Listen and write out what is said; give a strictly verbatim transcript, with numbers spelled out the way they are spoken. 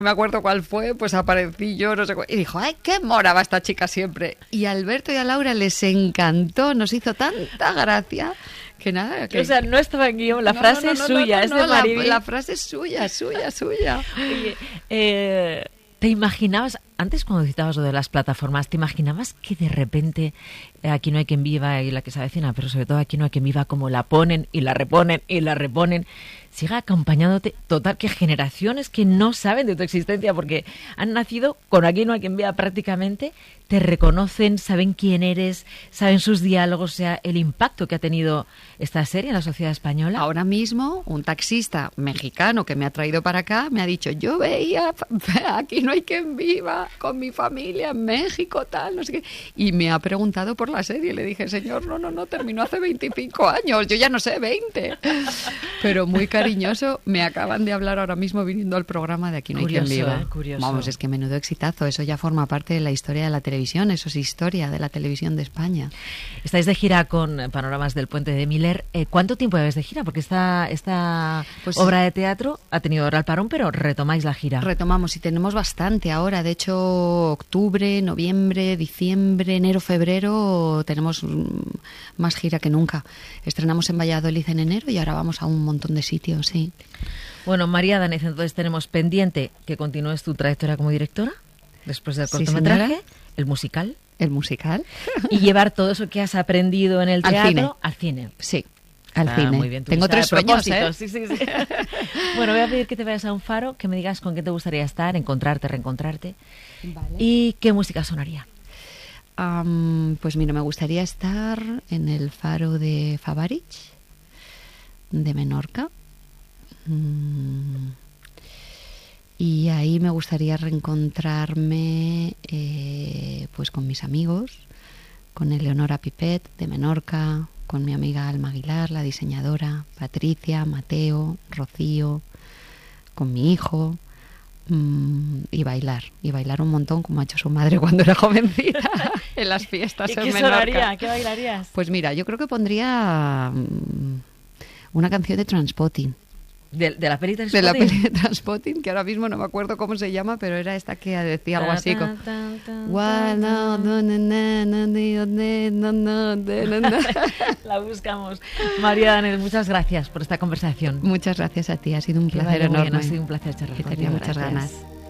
me acuerdo cuál fue, pues aparecí yo, no sé cuál, y dijo, ¡ay, qué mora va esta chica siempre! Y a Alberto y a Laura les encantó, nos hizo tanta gracia que nada. Que... O sea, no estaba en guión, la no, frase no, no, es no, suya, no, es no, de la, Mariby. la frase es suya, suya, suya. Oye, eh, ¿te imaginabas, antes cuando citabas lo de las plataformas, ¿te imaginabas que de repente eh, Aquí no hay quien viva y La que se avecina, pero sobre todo Aquí no hay quien viva, como la ponen y la reponen y la reponen, siga acompañándote? Total, que generaciones que no saben de tu existencia porque han nacido con Aquí no hay quien viva prácticamente, te reconocen, saben quién eres, saben sus diálogos, o sea, el impacto que ha tenido esta serie en la sociedad española. Ahora mismo, un taxista mexicano que me ha traído para acá me ha dicho, yo veía Aquí no hay quien viva con mi familia en México, tal, no sé qué. Y me ha preguntado por la serie. Le dije, señor, no, no, no, terminó hace veinticinco años, yo ya no sé, veinte. Pero muy cariñoso. Me acaban de hablar ahora mismo viniendo al programa de Aquí no Curioso, hay quien viva. Eh, curioso. Vamos, es que menudo exitazo. Eso ya forma parte de la historia de la televisión. Eso es historia de la televisión de España. Estáis de gira con Panoramas del Puente de Miller. Eh, ¿Cuánto tiempo lleváis de gira? Porque esta, esta pues, obra de teatro ha tenido ahora el parón, pero retomáis la gira. Retomamos y tenemos bastante ahora. De hecho, octubre, noviembre, diciembre, enero, febrero, tenemos más gira que nunca. Estrenamos en Valladolid en enero y ahora vamos a un montón de sitios, sí. Bueno, María Danez, entonces tenemos pendiente que continúes tu trayectoria como directora, después del cortometraje, sí, el musical. El musical. Y llevar todo eso que has aprendido en el teatro al cine. Al cine. Sí. Al ah, cine. Muy bien, Tengo tres sueños, ¿eh? Sí, sí, sí. Bueno, voy a pedir que te vayas a un faro, que me digas con qué te gustaría estar, encontrarte, reencontrarte. Vale. Y qué música sonaría. Um, pues mira, me gustaría estar en el faro de Favarich, de Menorca. Mm. Y ahí me gustaría reencontrarme eh, pues con mis amigos, con Eleonora Pipet de Menorca, con mi amiga Alma Aguilar, la diseñadora, Patricia, Mateo, Rocío, con mi hijo, mmm, y bailar, y bailar un montón como ha hecho su madre cuando era jovencita en las fiestas ¿Y en qué Menorca. sonaría? ¿Qué bailarías? Pues mira, yo creo que pondría mmm, una canción de Transpotting. ¿De, de la peli de De la peli de Transpotting, que ahora mismo no me acuerdo cómo se llama, pero era esta que decía algo así como... La buscamos. María Danez, muchas gracias por esta conversación. Muchas gracias a ti, ha sido un que placer enorme. Bien, ha sido un placer charlar que contigo. tenía muchas Gracias. ganas.